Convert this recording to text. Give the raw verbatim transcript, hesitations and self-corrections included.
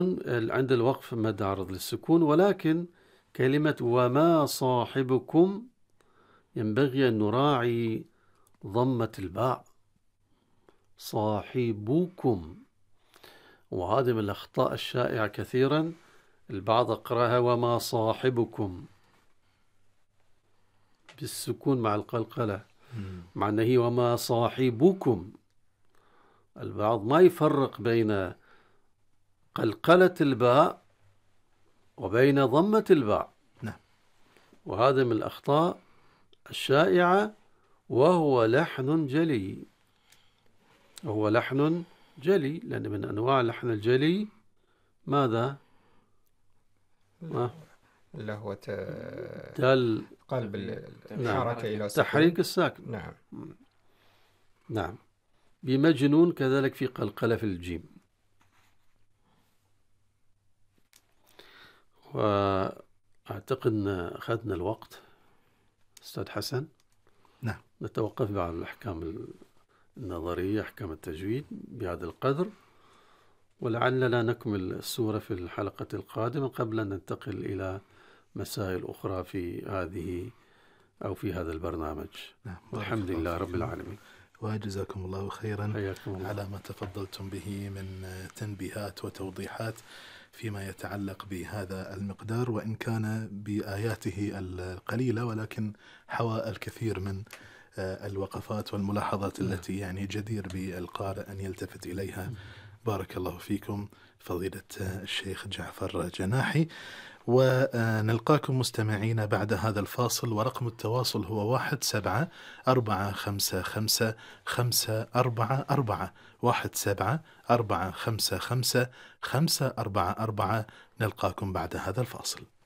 عند الوقف مد عرض للسكون، ولكن كلمة وما صاحبكم ينبغي أن نراعي ضمة الباء، صاحبكم، وهذه من الأخطاء الشائعة كثيرا. البعض أقرأها وما صاحبكم بالسكون مع القلقلة، مع أنه وما صاحبكم. البعض ما يفرق بين قلقلة الباء وبين ضمة الباء، نعم. وهذا من الأخطاء الشائعة، وهو لحن جلي، وهو لحن جلي، لأن من أنواع اللحن الجلي ماذا؟ اللي هو تل قلب الحركة إلى سكون، تحريك الساكن. نعم نعم. بمجنون كذلك في قلقلة في الجيم. وأعتقد أن أخذنا الوقت أستاذ حسن. نعم. نتوقف بعد الأحكام النظرية، أحكام التجويد بهذا القدر، ولعلنا نكمل السورة في الحلقة القادمة قبل أن ننتقل إلى مسائل أخرى في هذه أو في هذا البرنامج. نعم. الحمد لله رب العالمين، وجزاكم الله خيرا الله. على ما تفضلتم به من تنبيهات وتوضيحات فيما يتعلق بهذا المقدار، وإن كان بآياته القليلة ولكن حوى الكثير من الوقفات والملاحظات التي يعني جدير بالقارئ أن يلتفت إليها. بارك الله فيكم فضيلة الشيخ جعفر جناحي. ونلقاكم مستمعين بعد هذا الفاصل، ورقم التواصل هو واحد سبعة أربعة خمسة خمسة خمسة أربعة أربعة واحد سبعة أربعة خمسة خمسة خمسة أربعة أربعة. نلقاكم بعد هذا الفاصل.